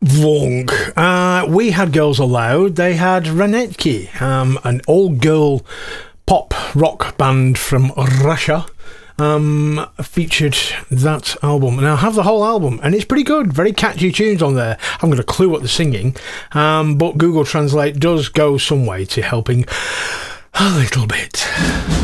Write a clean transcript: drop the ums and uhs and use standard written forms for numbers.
Wrong. We had Girls Aloud. They had Ranetki, an all-girl pop rock band from Russia. Featured that album. Now, I have the whole album, and it's pretty good. Very catchy tunes on there. I haven't got a clue what they're singing, but Google Translate does go some way to helping a little bit.